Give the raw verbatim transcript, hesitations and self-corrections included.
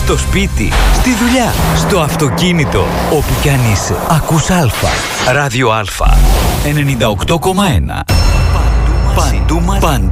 Στο σπίτι, στη δουλειά, στο αυτοκίνητο, όπου κι αν είσαι. Ακούς Α. Ράδιο Α. ενενήντα οκτώ κόμμα ένα. Παντού μαζί. Παντού μαζί.